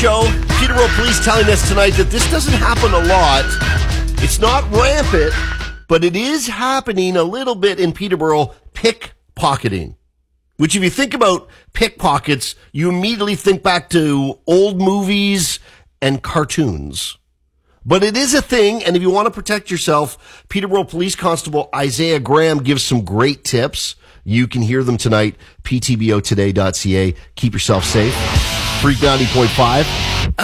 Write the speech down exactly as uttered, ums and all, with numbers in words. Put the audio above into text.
show. Peterborough Police telling us tonight that this doesn't happen a lot. It's not rampant, but it is happening a little bit in Peterborough, pickpocketing. Which, if you think about pickpockets, you immediately think back to old movies and cartoons. But it is a thing, and if you want to protect yourself, Peterborough Police Constable Isaiah Graham gives some great tips. You can hear them tonight, p t b o today dot c a. Keep yourself safe. Freak ninety point five.